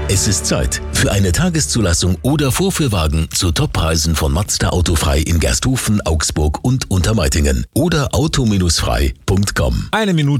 Es ist Zeit für eine Tageszulassung oder Vorführwagen zu Toppreisen von Mazda Autofrei in Gersthofen, Augsburg und Untermeitingen oder auto-frei.com. Eine Minute